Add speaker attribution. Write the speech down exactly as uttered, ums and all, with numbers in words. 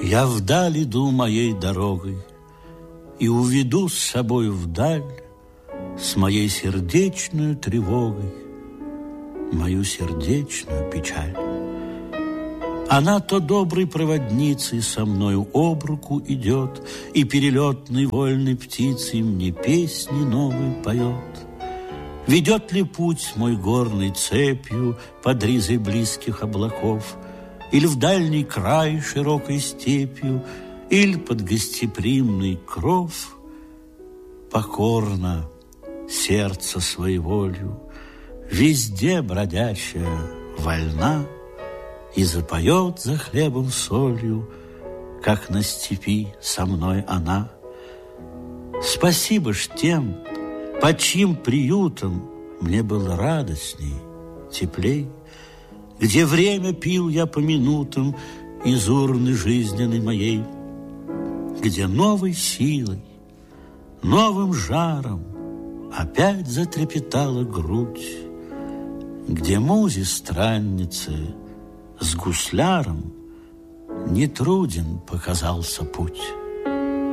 Speaker 1: Я вдаль иду моей дорогой и уведу с собой вдаль с моей сердечную тревогой мою сердечную печаль. Она то доброй проводницей со мною об руку идет и перелетной вольной птицей мне песни новые поет. Ведет ли путь мой горной цепью под ризой близких облаков, или в дальний край широкой степью, или под гостеприимный кров, покорно сердце своеволью, везде бродячая вольна, и запоет за хлебом солью, как на степи со мной она. Спасибо ж тем, под чьим приютом мне было радостней, теплей, где время пил я по минутам из урны жизненной моей, где новой силой, новым жаром опять затрепетала грудь, где музе-страннице с гусляром нетруден показался путь.